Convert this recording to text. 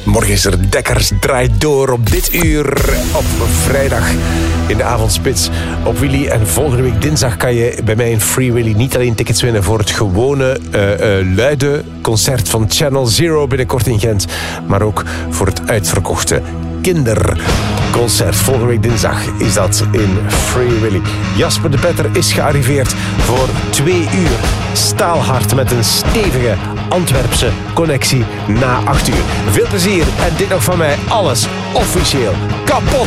Morgen is er Dekkers draait door op dit uur op vrijdag in de avondspits op Willy. En volgende week dinsdag kan je bij mij in Free Willy niet alleen tickets winnen voor het gewone luide concert van Channel Zero binnenkort in Gent, maar ook voor het uitverkochte kinderconcert. Volgende week dinsdag is dat in Free Willy. Jasper de Petter is gearriveerd voor 2 uur. Staalhard met een stevige Antwerpse connectie na 8 uur. Veel plezier en dit nog van mij. Alles officieel kapot.